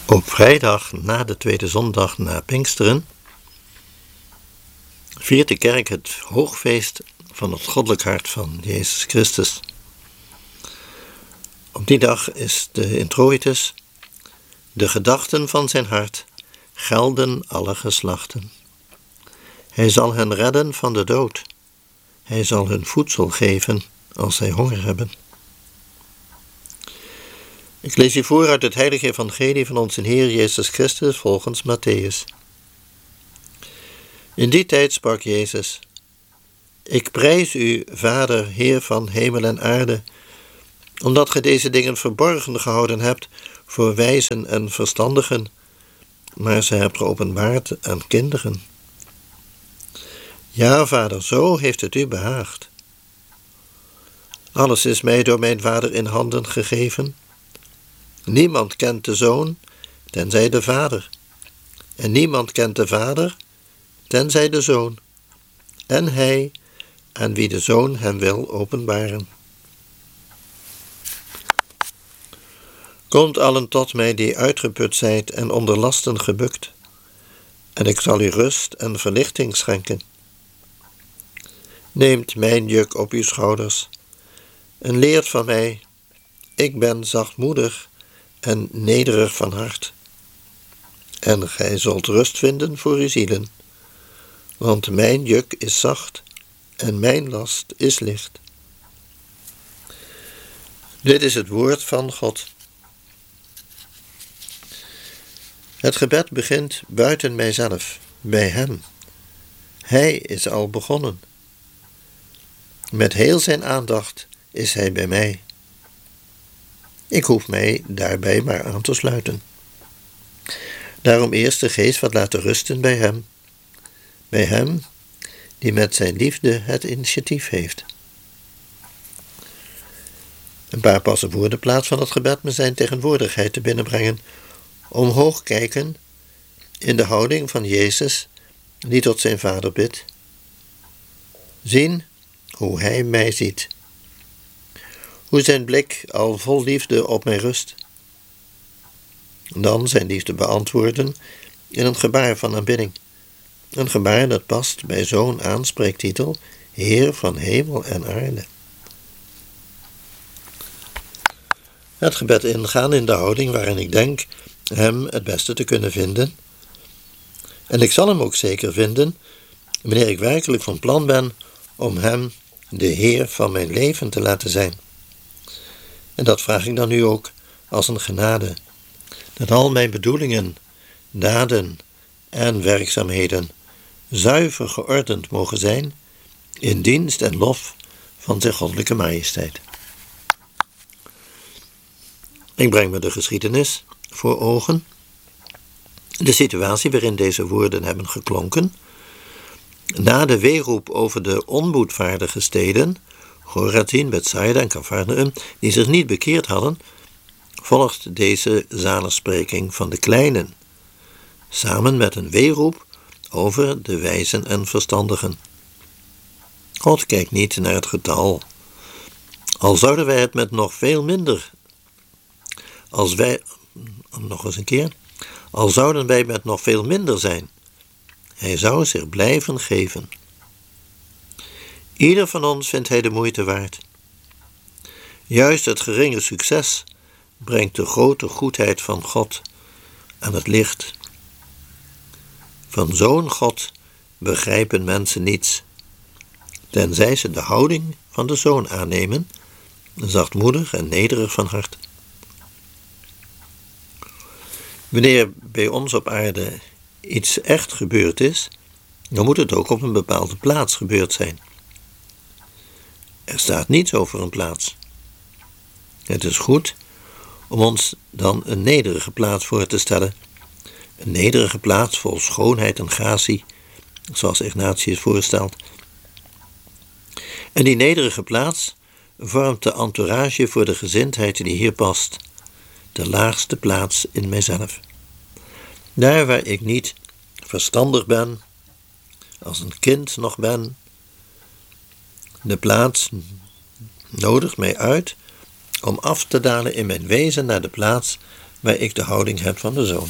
Op vrijdag na de tweede zondag na Pinksteren viert de kerk het hoogfeest van het goddelijk hart van Jezus Christus. Op die dag is de introitus: de gedachten van zijn hart gelden alle geslachten. Hij zal hen redden van de dood. Hij zal hun voedsel geven als zij honger hebben. Ik lees u voor uit het heilige evangelie van onze Heer Jezus Christus volgens Mattheüs. In die tijd sprak Jezus: Ik prijs u, Vader, Heer van hemel en aarde, omdat gij deze dingen verborgen gehouden hebt voor wijzen en verstandigen, maar ze hebt geopenbaard aan kinderen. Ja, Vader, zo heeft het u behaagd. Alles is mij door mijn Vader in handen gegeven. Niemand kent de Zoon, tenzij de Vader. En niemand kent de Vader, tenzij de Zoon. En hij, aan wie de Zoon hem wil openbaren. Komt allen tot mij die uitgeput zijt en onder lasten gebukt, en ik zal u rust en verlichting schenken. Neemt mijn juk op uw schouders en leert van mij. Ik ben zachtmoedig en nederig van hart. En gij zult rust vinden voor uw zielen, want mijn juk is zacht en mijn last is licht. Dit is het woord van God. Het gebed begint buiten mijzelf, bij Hem. Hij is al begonnen. Met heel zijn aandacht is Hij bij mij. Ik hoef mij daarbij maar aan te sluiten. Daarom eerst de geest wat laten rusten bij Hem. Bij Hem die met zijn liefde het initiatief heeft. Een paar passen voor de plaats van het gebed me zijn tegenwoordigheid te binnenbrengen. Omhoog kijken in de houding van Jezus die tot zijn Vader bidt. Zien hoe Hij mij ziet. Hoe zijn blik al vol liefde op mij rust. Dan zijn liefde beantwoorden in een gebaar van aanbidding. Een gebaar dat past bij zo'n aanspreektitel, Heer van hemel en aarde. Het gebed ingaan in de houding waarin ik denk Hem het beste te kunnen vinden. En ik zal Hem ook zeker vinden wanneer ik werkelijk van plan ben om Hem de Heer van mijn leven te laten zijn. En dat vraag ik dan nu ook als een genade, dat al mijn bedoelingen, daden en werkzaamheden zuiver geordend mogen zijn in dienst en lof van zijn goddelijke majesteit. Ik breng me de geschiedenis voor ogen, de situatie waarin deze woorden hebben geklonken. Na de weeroep over de onboedvaardige steden, Chorazin, Bethsaida en Capharnaüm, die zich niet bekeerd hadden, volgt deze zaligspreking van de kleinen, samen met een weeroep over de wijzen en verstandigen. God kijkt niet naar het getal. Al zouden wij het met nog veel minder, al zouden wij met nog veel minder zijn, Hij zou zich blijven geven. Ieder van ons vindt Hij de moeite waard. Juist het geringe succes brengt de grote goedheid van God aan het licht. Van zo'n God begrijpen mensen niets, tenzij ze de houding van de Zoon aannemen, zachtmoedig en nederig van hart. Wanneer bij ons op aarde iets echt gebeurd is, dan moet het ook op een bepaalde plaats gebeurd zijn. Er staat niets over een plaats. Het is goed om ons dan een nederige plaats voor te stellen. Een nederige plaats vol schoonheid en gratie, zoals Ignatius voorstelt. En die nederige plaats vormt de entourage voor de gezindheid die hier past. De laagste plaats in mijzelf. Daar waar ik niet verstandig ben, als een kind nog ben. De plaats nodigt mij uit om af te dalen in mijn wezen naar de plaats waar ik de houding heb van de zoon.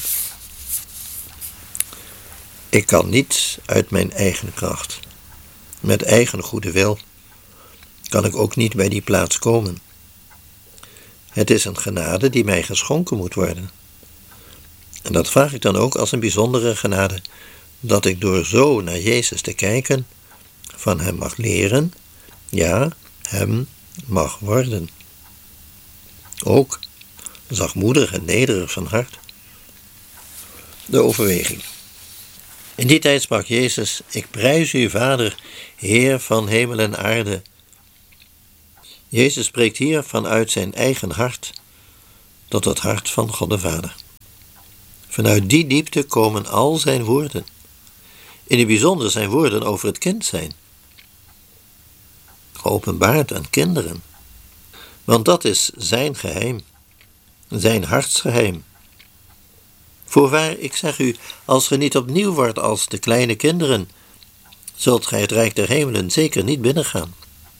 Ik kan niet uit mijn eigen kracht. Met eigen goede wil kan ik ook niet bij die plaats komen. Het is een genade die mij geschonken moet worden. En dat vraag ik dan ook als een bijzondere genade, dat ik door zo naar Jezus te kijken, van hem mag leren, ja, hem mag worden. Ook zachtmoedig en nederig van hart. De overweging. In die tijd sprak Jezus: ik prijs u, Vader, Heer van hemel en aarde. Jezus spreekt hier vanuit zijn eigen hart tot het hart van God de Vader. Vanuit die diepte komen al zijn woorden. In het bijzonder zijn woorden over het kind zijn. Geopenbaard aan kinderen. Want dat is zijn geheim. Zijn hartsgeheim. Voorwaar, ik zeg u, als ge niet opnieuw wordt als de kleine kinderen, zult gij het rijk der hemelen zeker niet binnengaan.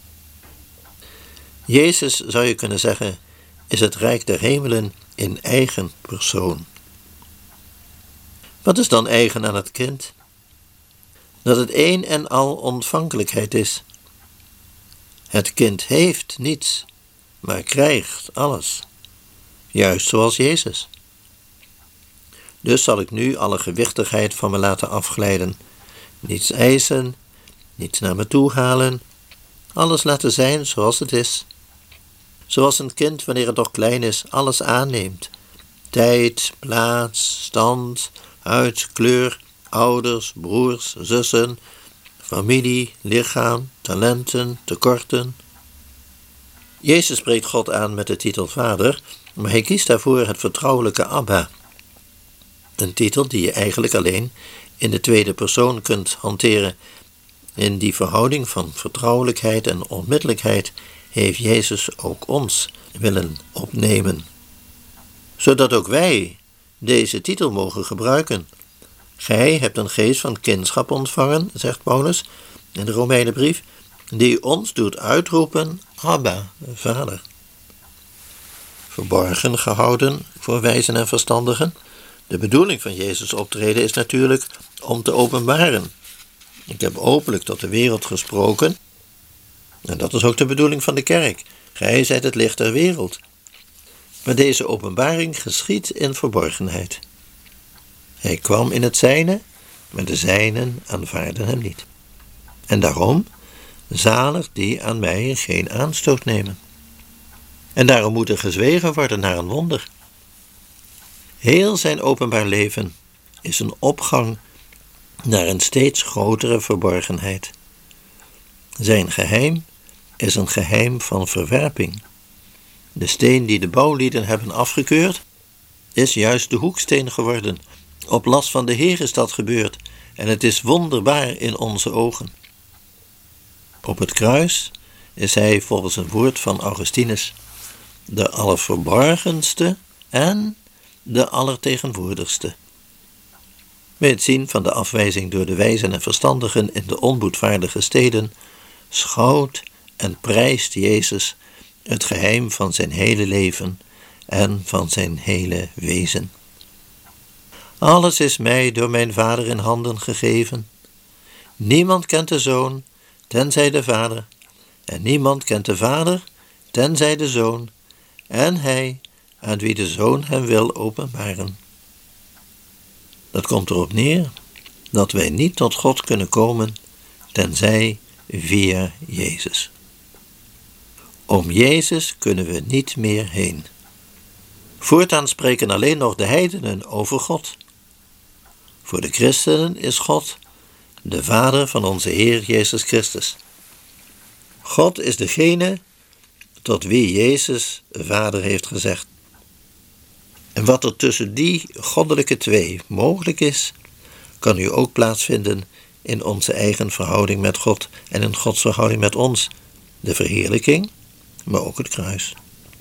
Jezus, zou je kunnen zeggen, is het rijk der hemelen in eigen persoon. Wat is dan eigen aan het kind? Dat het een en al ontvankelijkheid is. Het kind heeft niets, maar krijgt alles. Juist zoals Jezus. Dus zal ik nu alle gewichtigheid van me laten afglijden. Niets eisen, niets naar me toe halen. Alles laten zijn zoals het is. Zoals een kind, wanneer het nog klein is, alles aanneemt. Tijd, plaats, stand, huid, kleur, ouders, broers, zussen, familie, lichaam, talenten, tekorten. Jezus spreekt God aan met de titel Vader, maar hij kiest daarvoor het vertrouwelijke Abba. Een titel die je eigenlijk alleen in de tweede persoon kunt hanteren. In die verhouding van vertrouwelijkheid en onmiddellijkheid heeft Jezus ook ons willen opnemen. Zodat ook wij deze titel mogen gebruiken. Gij hebt een geest van kindschap ontvangen, zegt Paulus in de Romeinenbrief, die ons doet uitroepen, Abba, Vader. Verborgen gehouden voor wijzen en verstandigen. De bedoeling van Jezus' optreden is natuurlijk om te openbaren. Ik heb openlijk tot de wereld gesproken. En dat is ook de bedoeling van de kerk. Gij zijt het licht der wereld. Maar deze openbaring geschiedt in verborgenheid. Hij kwam in het zijne, maar de zijnen aanvaarden hem niet. En daarom, zalig die aan mij geen aanstoot nemen. En daarom moet er gezwegen worden naar een wonder. Heel zijn openbaar leven is een opgang naar een steeds grotere verborgenheid. Zijn geheim is een geheim van verwerping. De steen die de bouwlieden hebben afgekeurd, is juist de hoeksteen geworden. Op last van de Heer is dat gebeurd en het is wonderbaar in onze ogen. Op het kruis is hij volgens een woord van Augustinus de allerverborgenste en de allertegenwoordigste. Bij het zien van de afwijzing door de wijzen en verstandigen in de onboedvaardige steden, schouwt en prijst Jezus het geheim van zijn hele leven en van zijn hele wezen. Alles is mij door mijn Vader in handen gegeven. Niemand kent de Zoon, tenzij de Vader, en niemand kent de Vader, tenzij de Zoon, en hij, aan wie de Zoon hem wil openbaren. Dat komt erop neer dat wij niet tot God kunnen komen, tenzij via Jezus. Om Jezus kunnen we niet meer heen. Voortaan spreken alleen nog de heidenen over God. Voor de christenen is God de Vader van onze Heer Jezus Christus. God is degene tot wie Jezus Vader heeft gezegd. En wat er tussen die goddelijke twee mogelijk is, kan nu ook plaatsvinden in onze eigen verhouding met God en in Gods verhouding met ons. De verheerlijking, maar ook het kruis.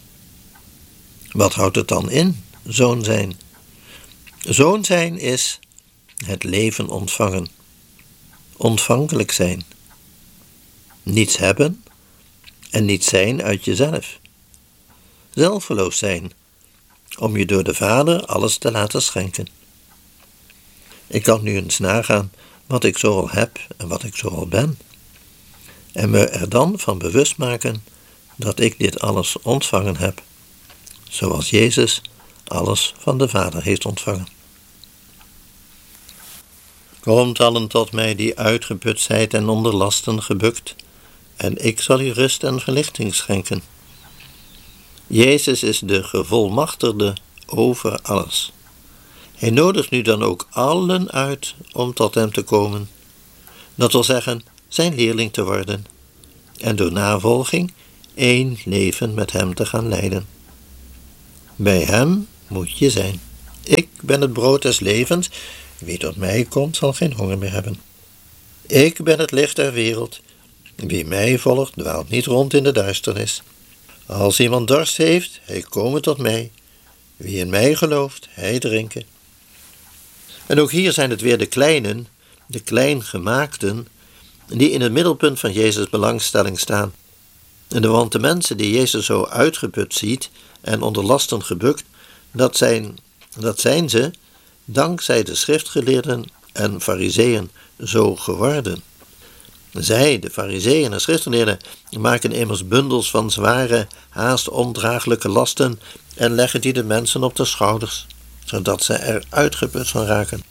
Wat houdt het dan in, zoon zijn? Zoon zijn is het leven ontvangen. Ontvankelijk zijn. Niets hebben en niet zijn uit jezelf. Zelfeloos zijn. om je door de Vader alles te laten schenken. Ik kan nu eens nagaan wat ik zoal heb en wat ik zoal ben, en me er dan van bewust maken dat ik dit alles ontvangen heb, zoals Jezus alles van de Vader heeft ontvangen. Komt allen tot mij die uitgeput zijt en onder lasten gebukt, en ik zal u rust en verlichting schenken. Jezus is de gevolmachtigde over alles. Hij nodigt nu dan ook allen uit om tot hem te komen. Dat wil zeggen, zijn leerling te worden en door navolging één leven met hem te gaan leiden. Bij hem moet je zijn. Ik ben het brood des levens. Wie tot mij komt, zal geen honger meer hebben. Ik ben het licht der wereld. Wie mij volgt, dwaalt niet rond in de duisternis. Als iemand dorst heeft, hij kome tot mij. Wie in mij gelooft, hij drinken. En ook hier zijn het weer de kleinen, de kleingemaakten, die in het middelpunt van Jezus' belangstelling staan. En want de mensen die Jezus zo uitgeput ziet en onder lasten gebukt, dat zijn ze, dankzij de schriftgeleerden en farizeeën, zo geworden. Zij, de farizeeën en schriftgeleerden, maken immers bundels van zware, haast ondraaglijke lasten en leggen die de mensen op de schouders, zodat ze er uitgeput van raken.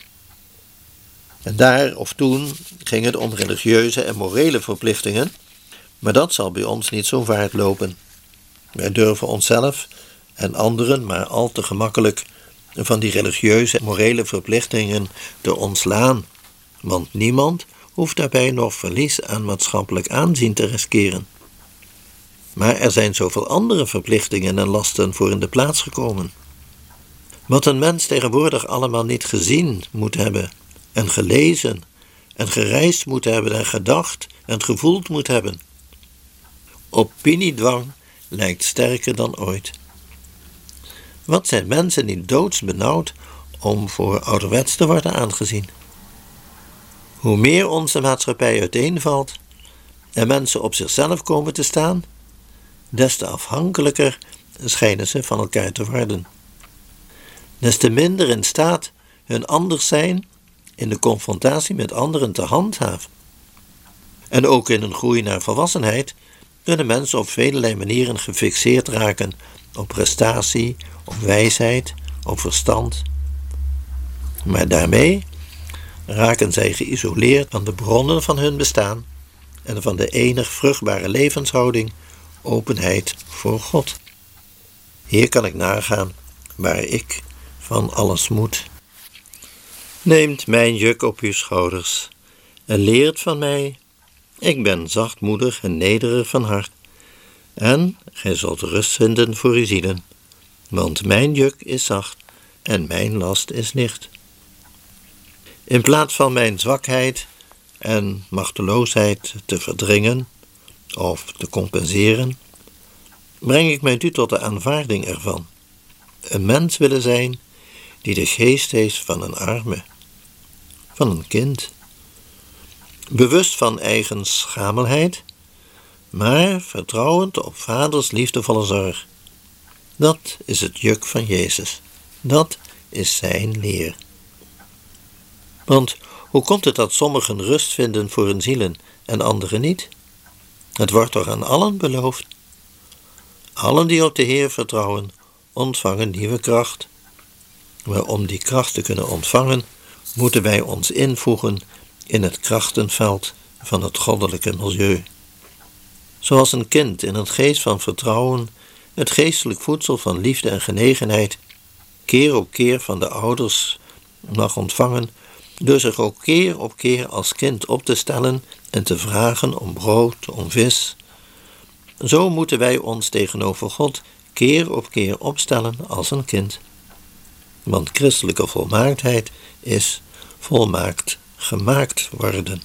En daar of toen ging het om religieuze en morele verplichtingen, maar dat zal bij ons niet zo vaart lopen. Wij durven onszelf en anderen maar al te gemakkelijk van die religieuze en morele verplichtingen te ontslaan, want niemand hoeft daarbij nog verlies aan maatschappelijk aanzien te riskeren. Maar er zijn zoveel andere verplichtingen en lasten voor in de plaats gekomen. Wat een mens tegenwoordig allemaal niet gezien moet hebben en gelezen en gereisd moet hebben en gedacht en gevoeld moet hebben. Opiniedwang lijkt sterker dan ooit. Wat zijn mensen niet doodsbenauwd om voor ouderwets te worden aangezien? Hoe meer onze maatschappij uiteenvalt en mensen op zichzelf komen te staan, des te afhankelijker schijnen ze van elkaar te worden. Des te minder in staat hun anders zijn in de confrontatie met anderen te handhaven. En ook in een groei naar volwassenheid kunnen mensen op vele manieren gefixeerd raken op prestatie, op wijsheid, op verstand. Maar daarmee raken zij geïsoleerd van de bronnen van hun bestaan en van de enig vruchtbare levenshouding, openheid voor God. Hier kan ik nagaan waar ik van alles moet. Neemt mijn juk op uw schouders en leert van mij. Ik ben zachtmoedig en nederig van hart. En gij zult rust vinden voor uw zielen. Want mijn juk is zacht en mijn last is licht. In plaats van mijn zwakheid en machteloosheid te verdringen of te compenseren, breng ik mij nu tot de aanvaarding ervan. Een mens willen zijn die de geest heeft van een arme, van een kind. Bewust van eigen schamelheid, maar vertrouwend op vaders liefdevolle zorg. Dat is het juk van Jezus. Dat is zijn leer. Want hoe komt het dat sommigen rust vinden voor hun zielen en anderen niet? Het wordt toch aan allen beloofd. Allen die op de Heer vertrouwen, ontvangen nieuwe kracht. Maar om die kracht te kunnen ontvangen, moeten wij ons invoegen in het krachtenveld van het goddelijke milieu. Zoals een kind in een geest van vertrouwen het geestelijk voedsel van liefde en genegenheid keer op keer van de ouders mag ontvangen, door zich ook keer op keer als kind op te stellen en te vragen om brood, om vis. Zo moeten wij ons tegenover God keer op keer opstellen als een kind. Want christelijke volmaaktheid is volmaakt gemaakt worden.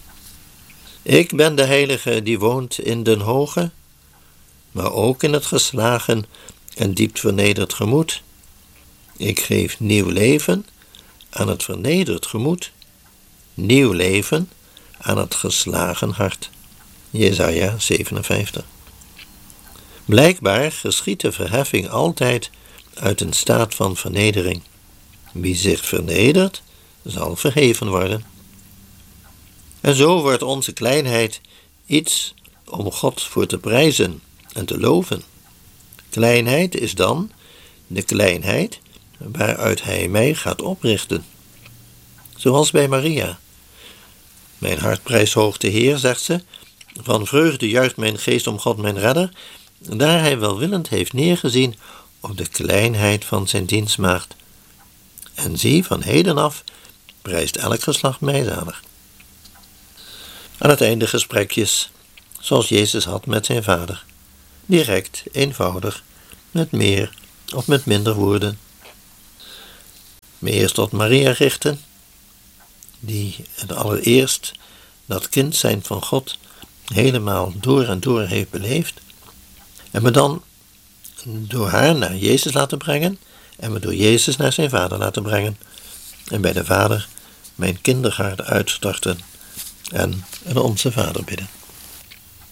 Ik ben de heilige die woont in den hoge, maar ook in het geslagen en diep vernederd gemoed. Ik geef nieuw leven aan het vernederd gemoed, nieuw leven aan het geslagen hart. Jesaja 57. Blijkbaar geschiedt de verheffing altijd uit een staat van vernedering. Wie zich vernedert, zal verheven worden. En zo wordt onze kleinheid iets om God voor te prijzen en te loven. Kleinheid is dan de kleinheid waaruit Hij mij gaat oprichten. Zoals bij Maria. Mijn hart prijst hoog de Heer, zegt ze. Van vreugde juicht mijn geest om God mijn redder, daar Hij welwillend heeft neergezien op de kleinheid van zijn dienstmaagd. En zie, van heden af prijst elk geslacht mij zalig. Aan het einde gesprekjes, zoals Jezus had met zijn vader. Direct, eenvoudig, met meer of met minder woorden. Me eerst tot Maria richten, die het allereerst dat kind zijn van God helemaal door en door heeft beleefd. En me dan door haar naar Jezus laten brengen en me door Jezus naar zijn vader laten brengen. En bij de vader mijn kindergaard uitstorten en een Onze Vader bidden.